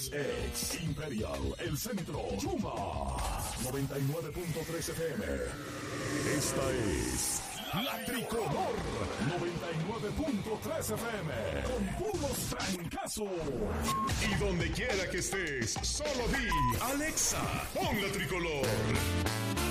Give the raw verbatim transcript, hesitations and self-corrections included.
Ex, ex, Imperial, El Centro, Yuma, noventa y nueve punto tres F M. Esta es La Tricolor, noventa y nueve punto tres F M, con puros trancazos. Y donde quiera que estés, solo di, Alexa, pon La Tricolor.